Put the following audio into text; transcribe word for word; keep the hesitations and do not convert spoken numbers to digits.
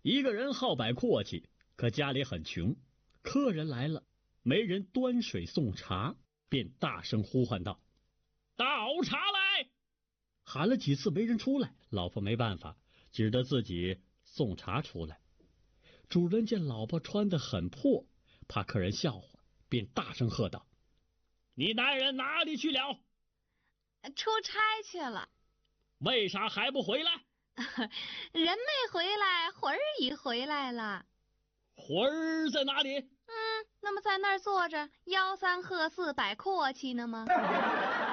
一个人好摆阔气，可家里很穷，客人来了，没人端水送茶，便大声呼唤道：倒茶来！喊了几次没人出来，老婆没办法，只得自己送茶出来。主人见老婆穿得很破，怕客人笑话，便大声喝道：你男人哪里去了？ 出差去了。 为啥还不回来？ 人没回来，魂儿已回来了。 魂儿在哪里？ 嗯，那么在那儿坐着，吆三喝四摆阔气呢吗？